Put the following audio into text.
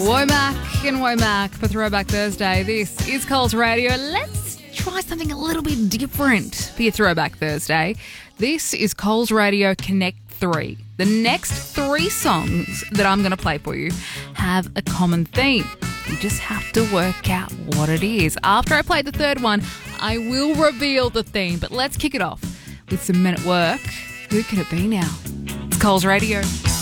Womack and Womack for Throwback Thursday. This is Coles Radio. Let's try something a little bit different for your Throwback Thursday. This is Coles Radio Connect 3. The next 3 songs that I'm going to play for you have a common theme. You just have to work out what it is. After I play the third one, I will reveal the theme. But let's kick it off with some Men at Work. Who could it be now? It's Coles Radio.